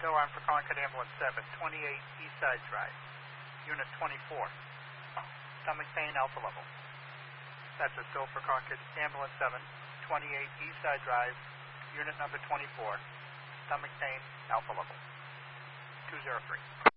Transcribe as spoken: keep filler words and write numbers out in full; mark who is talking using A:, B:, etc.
A: Still on for Concord Ambulance seven, twenty-eight Eastside Drive, Unit twenty-four. Stomach pain, alpha level. That's a still for Concord Ambulance seven, twenty-eight Eastside Drive, Unit number twenty-four. Stomach pain, alpha level. two zero three.